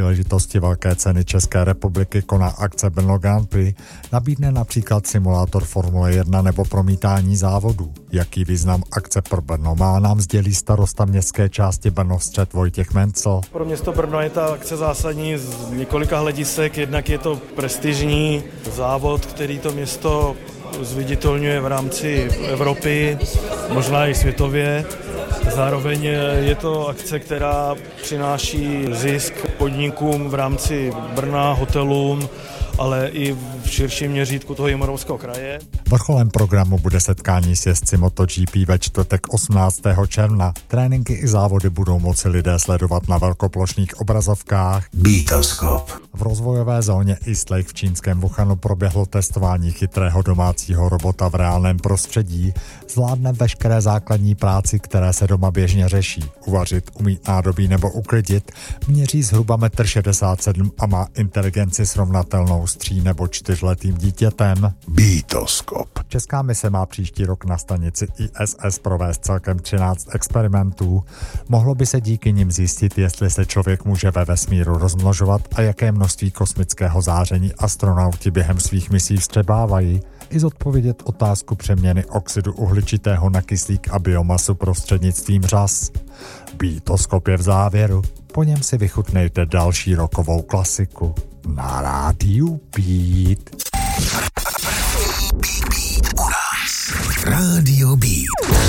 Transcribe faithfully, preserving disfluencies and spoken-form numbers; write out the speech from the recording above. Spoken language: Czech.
příležitosti Velké ceny České republiky koná akce Brno Grand Prix, nabídne například simulátor Formule jedna nebo promítání závodů. Jaký význam akce pro Brno má, nám sdělí starosta městské části Brnostřed Vojtěch Mencl. Pro město Brno je ta akce zásadní z několika hledisek. Jednak je to prestižní závod, který to město zviditelňuje v rámci Evropy, možná i světově. Zároveň je to akce, která přináší zisk podnikům v rámci Brna, hotelům, ale i v širším měřítku toho Jihomoravského kraje. Vrcholem programu bude setkání s jezdci MotoGP ve čtvrtek osmnáctého června. Tréninky i závody budou moci lidé sledovat na velkoplošných obrazovkách. Beatoskop. V rozvojové zóně East Lake v čínském Wuhanu proběhlo testování chytrého domácího robota v reálném prostředí. Zvládne veškeré základní práci, které se doma běžně řeší. Uvařit, umýt nádobí nebo uklidit. Měří zhruba metr šedesát sedm a má inteligenci srovnatelnou s tří nebo čtyřletým dítětem. Beatoskop. Česká mise má příští rok na stanici I S S provést celkem třináct experimentů. Mohlo by se díky nim zjistit, jestli se člověk může ve vesmíru rozmnožovat a jaké množství kosmického záření astronauti během svých misí vstřebávají, i zodpovědět otázku přeměny oxidu uhličitého na kyslík a biomasu prostřednictvím řas. Beatoskop je v závěru, po něm si vychutnejte další rokovou klasiku na rádiu Beat. Rádio Beat.